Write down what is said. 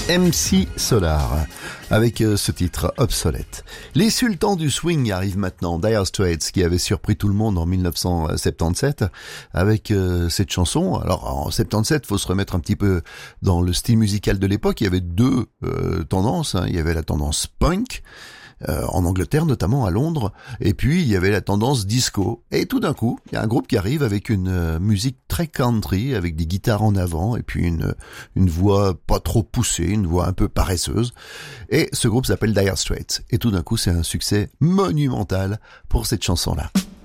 MC Solar, avec ce titre obsolète. Les sultans du swing arrivent maintenant, Dire Straits, qui avait surpris tout le monde en 1977, avec cette chanson. Alors en 77, faut se remettre un petit peu dans le style musical de l'époque. Il y avait deux tendances, hein. Il y avait la tendance punk, en Angleterre, notamment à Londres, et puis il y avait la tendance disco. Et tout d'un coup, il y a un groupe qui arrive avec une musique très country, avec des guitares en avant, et puis une voix pas trop poussée, une voix un peu paresseuse. Et ce groupe s'appelle Dire Straits. Et tout d'un coup, c'est un succès monumental pour cette chanson-là.